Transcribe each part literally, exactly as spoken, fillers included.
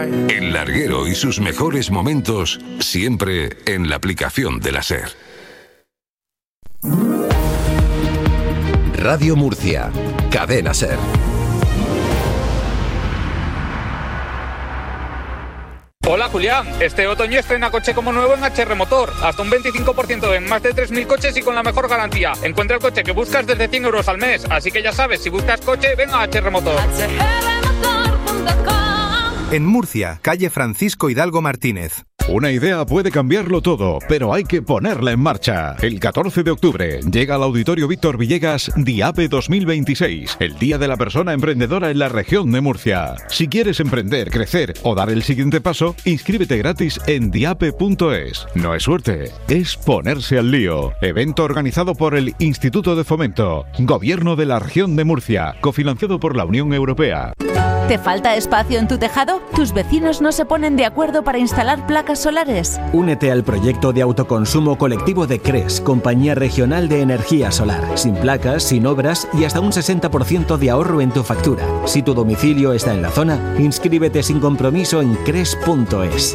El larguero y sus mejores momentos siempre en la aplicación de la SER. Radio Murcia, Cadena SER. Hola Julián, este otoño estrena coche como nuevo en H R Motor, hasta un veinticinco por ciento en más de tres mil coches y con la mejor garantía. Encuentra el coche que buscas desde cien euros al mes, así que ya sabes, si buscas coche, ven a H R Motor. En Murcia, calle Francisco Hidalgo Martínez. Una idea puede cambiarlo todo, pero hay que ponerla en marcha. El catorce de octubre llega al Auditorio Víctor Villegas DIAPE dos mil veintiséis, el Día de la Persona Emprendedora en la región de Murcia. Si quieres emprender, crecer o dar el siguiente paso, inscríbete gratis en diape punto es. No es suerte, es ponerse al lío. Evento organizado por el Instituto de Fomento, Gobierno de la Región de Murcia, cofinanciado por la Unión Europea. ¿Te falta espacio en tu tejado? ¿Tus vecinos no se ponen de acuerdo para instalar placas solares? Únete al proyecto de autoconsumo colectivo de CRES, Compañía Regional de Energía Solar. Sin placas, sin obras y hasta un sesenta por ciento de ahorro en tu factura. Si tu domicilio está en la zona, inscríbete sin compromiso en cres punto es.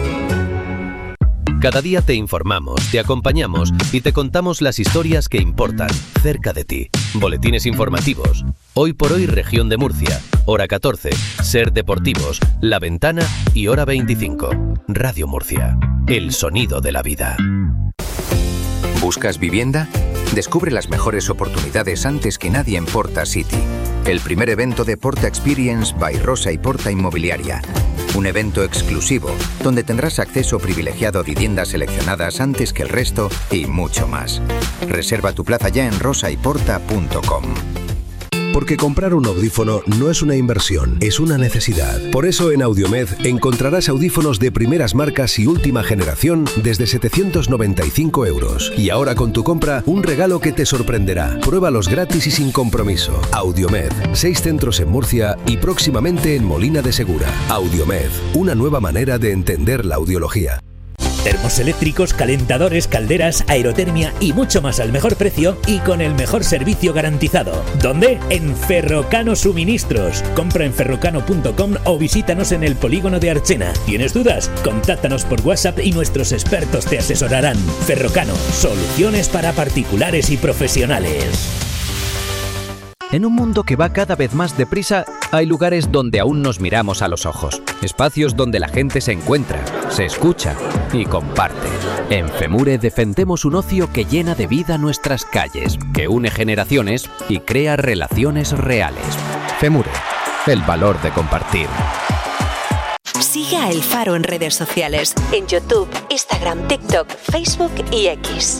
Cada día te informamos, te acompañamos y te contamos las historias que importan cerca de ti. Boletines informativos. Hoy por hoy Región de Murcia. Hora catorce. SER Deportivos. La Ventana y Hora veinticinco. Radio Murcia. El sonido de la vida. ¿Buscas vivienda? Descubre las mejores oportunidades antes que nadie en Porta City. El primer evento de Porta Experience by Rosa y Porta Inmobiliaria. Un evento exclusivo, donde tendrás acceso privilegiado a viviendas seleccionadas antes que el resto y mucho más. Reserva tu plaza ya en rosa y porta punto com. Porque comprar un audífono no es una inversión, es una necesidad. Por eso en Audiomed encontrarás audífonos de primeras marcas y última generación desde setecientos noventa y cinco euros. Y ahora con tu compra, un regalo que te sorprenderá. Pruébalos gratis y sin compromiso. Audiomed, seis centros en Murcia y próximamente en Molina de Segura. Audiomed, una nueva manera de entender la audiología. Termos eléctricos, calentadores, calderas, aerotermia y mucho más al mejor precio y con el mejor servicio garantizado. ¿Dónde? En Ferrocano Suministros. Compra en ferrocano punto com o visítanos en el polígono de Archena. ¿Tienes dudas? Contáctanos por WhatsApp y nuestros expertos te asesorarán. Ferrocano, soluciones para particulares y profesionales. En un mundo que va cada vez más deprisa, hay lugares donde aún nos miramos a los ojos. Espacios donde la gente se encuentra, se escucha y comparte. En FEMURE defendemos un ocio que llena de vida nuestras calles, que une generaciones y crea relaciones reales. FEMURE, el valor de compartir. Sigue a El Faro en redes sociales, en YouTube, Instagram, TikTok, Facebook y X.